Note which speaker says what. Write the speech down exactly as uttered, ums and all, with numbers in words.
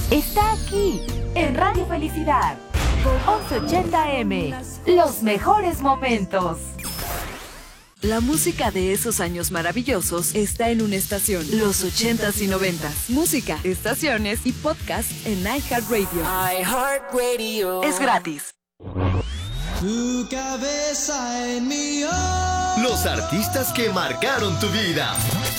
Speaker 1: está aquí, en Radio Felicidad. once ochenta eme, los mejores momentos.
Speaker 2: La música de esos años maravillosos está en una estación, los ochentas y noventas. Música, estaciones y podcast en iHeartRadio.
Speaker 3: iHeartRadio.
Speaker 2: Es gratis.
Speaker 4: Tu cabeza en mi hombro.
Speaker 5: Los artistas que marcaron tu vida.